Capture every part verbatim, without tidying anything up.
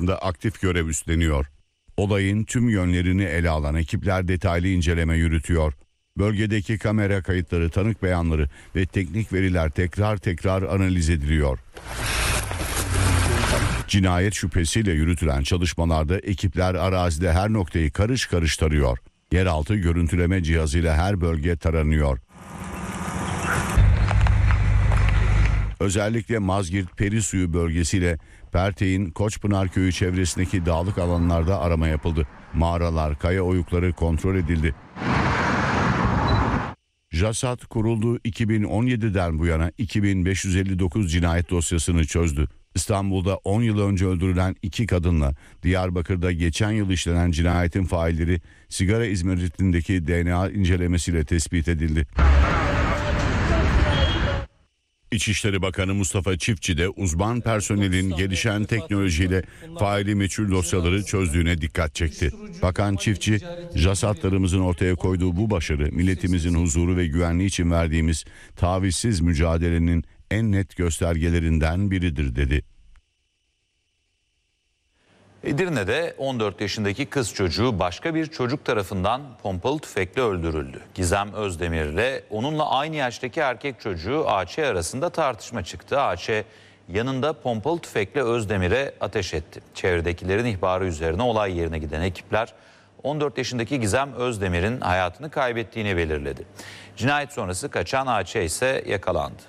dosyasında aktif görev üstleniyor. Olayın tüm yönlerini ele alan ekipler detaylı inceleme yürütüyor. Bölgedeki kamera kayıtları, tanık beyanları ve teknik veriler tekrar tekrar analiz ediliyor. Cinayet şüphesiyle yürütülen çalışmalarda ekipler arazide her noktayı karış karış tarıyor. Yeraltı görüntüleme cihazıyla her bölge taranıyor. Özellikle Mazgirt Perisuyu bölgesiyle Pertek'in Koçpınar Köyü çevresindeki dağlık alanlarda arama yapıldı. Mağaralar, kaya oyukları kontrol edildi. JASAT kurulduğu iki bin on yediden bu yana iki bin beş yüz elli dokuz cinayet dosyasını çözdü. İstanbul'da on yıl önce öldürülen iki kadınla Diyarbakır'da geçen yıl işlenen cinayetin failleri sigara izmaritindeki D N A incelemesiyle tespit edildi. İçişleri Bakanı Mustafa Çiftçi de uzman personelin gelişen teknolojiyle faili meçhul dosyaları çözdüğüne dikkat çekti. Bakan Çiftçi, JASAT'larımızın ortaya koyduğu bu başarı milletimizin huzuru ve güvenliği için verdiğimiz tavizsiz mücadelenin en net göstergelerinden biridir dedi. Edirne'de on dört yaşındaki kız çocuğu başka bir çocuk tarafından pompalı tüfekle öldürüldü. Gizem Özdemir ile onunla aynı yaştaki erkek çocuğu A Ç arasında tartışma çıktı. A Ç yanında pompalı tüfekle Özdemir'e ateş etti. Çevredekilerin ihbarı üzerine olay yerine giden ekipler on dört yaşındaki Gizem Özdemir'in hayatını kaybettiğini belirledi. Cinayet sonrası kaçan A Ç ise yakalandı.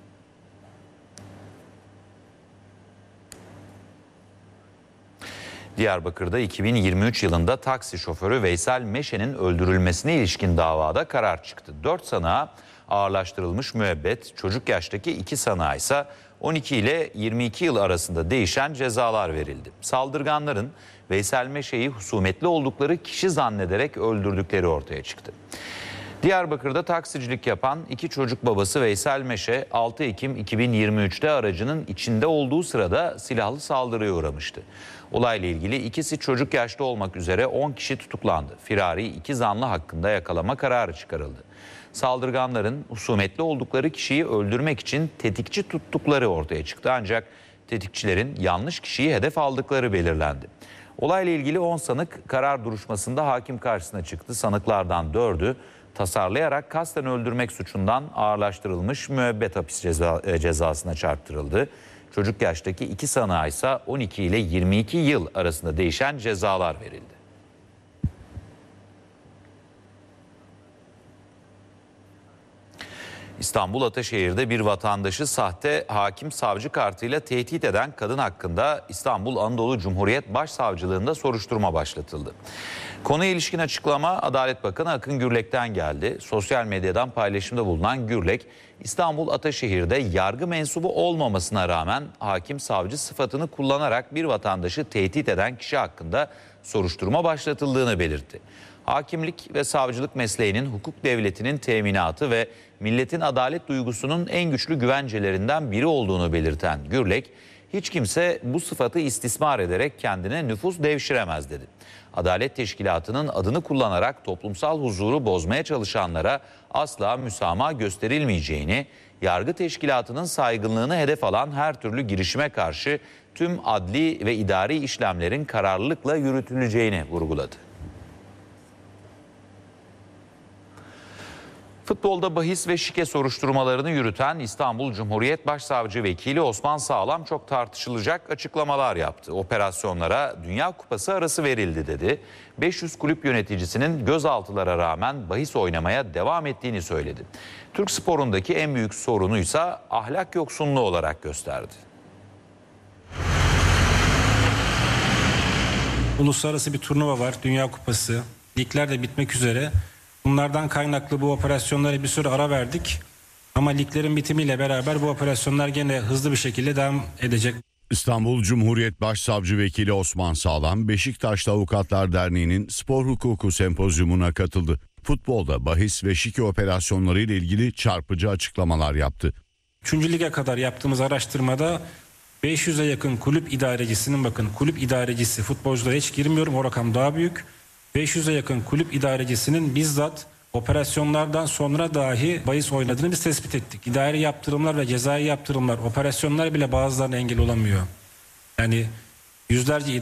Diyarbakır'da iki bin yirmi üç yılında taksi şoförü Veysel Meşe'nin öldürülmesine ilişkin davada karar çıktı. dört sanığa ağırlaştırılmış müebbet, çocuk yaştaki iki sanığa ise on iki ile yirmi iki yıl arasında değişen cezalar verildi. Saldırganların Veysel Meşe'yi husumetli oldukları kişi zannederek öldürdükleri ortaya çıktı. Diyarbakır'da taksicilik yapan iki çocuk babası Veysel Meşe altı Ekim iki bin yirmi üçte aracının içinde olduğu sırada silahlı saldırıya uğramıştı. Olayla ilgili ikisi çocuk yaşta olmak üzere on kişi tutuklandı. Firari iki zanlı hakkında yakalama kararı çıkarıldı. Saldırganların husumetli oldukları kişiyi öldürmek için tetikçi tuttukları ortaya çıktı. Ancak tetikçilerin yanlış kişiyi hedef aldıkları belirlendi. Olayla ilgili on sanık karar duruşmasında hakim karşısına çıktı. Sanıklardan dördü tasarlayarak kasten öldürmek suçundan ağırlaştırılmış müebbet hapis ceza, cezasına çarptırıldı. Çocuk yaştaki iki sanığa ise on iki ile yirmi iki yıl arasında değişen cezalar verildi. İstanbul Ataşehir'de bir vatandaşı sahte hakim savcı kartıyla tehdit eden kadın hakkında İstanbul Anadolu Cumhuriyet Başsavcılığında soruşturma başlatıldı. Konuya ilişkin açıklama Adalet Bakanı Akın Gürlek'ten geldi. Sosyal medyadan paylaşımda bulunan Gürlek, İstanbul Ataşehir'de yargı mensubu olmamasına rağmen hakim savcı sıfatını kullanarak bir vatandaşı tehdit eden kişi hakkında soruşturma başlatıldığını belirtti. Hakimlik ve savcılık mesleğinin hukuk devletinin teminatı ve milletin adalet duygusunun en güçlü güvencelerinden biri olduğunu belirten Gürlek, hiç kimse bu sıfatı istismar ederek kendine nüfuz devşiremez dedi. Adalet Teşkilatı'nın adını kullanarak toplumsal huzuru bozmaya çalışanlara asla müsamaha gösterilmeyeceğini, yargı teşkilatının saygınlığını hedef alan her türlü girişime karşı tüm adli ve idari işlemlerin kararlılıkla yürütüleceğini vurguladı. Futbolda bahis ve şike soruşturmalarını yürüten İstanbul Cumhuriyet Başsavcı Vekili Osman Sağlam çok tartışılacak açıklamalar yaptı. Operasyonlara Dünya Kupası arası verildi dedi. beş yüz kulüp yöneticisinin gözaltılara rağmen bahis oynamaya devam ettiğini söyledi. Türk sporundaki en büyük sorunuysa ahlak yoksunluğu olarak gösterdi. Uluslararası bir turnuva var, Dünya Kupası. Ligler de bitmek üzere. Bunlardan kaynaklı bu operasyonlara bir süre ara verdik. Ama liglerin bitimiyle beraber bu operasyonlar gene hızlı bir şekilde devam edecek. İstanbul Cumhuriyet Başsavcı Vekili Osman Sağlam, Beşiktaş'ta Avukatlar Derneği'nin spor hukuku sempozyumuna katıldı. Futbolda bahis ve şike operasyonları ile ilgili çarpıcı açıklamalar yaptı. Üçüncü lige kadar yaptığımız araştırmada beş yüze yakın kulüp idarecisinin, bakın kulüp idarecisi, futbolculara hiç girmiyorum, o rakam daha büyük. beş yüze yakın kulüp idarecisinin bizzat operasyonlardan sonra dahi bahis oynadığını biz tespit ettik. İdari yaptırımlar ve cezai yaptırımlar, operasyonlar bile bazılarına engel olamıyor. Yani yüzlerce